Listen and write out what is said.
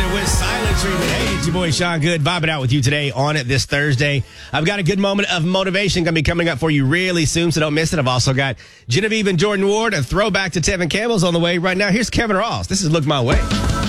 with Silent Treatment. Hey, it's your boy Sean Good, vibing out with you today on it this Thursday. I've got a good moment of motivation going to be coming up for you really soon, so don't miss it. I've also got Genevieve and Jordan Ward, a throwback to Tevin Campbell's on the way right now. Here's Kevin Ross. This is Look My Way.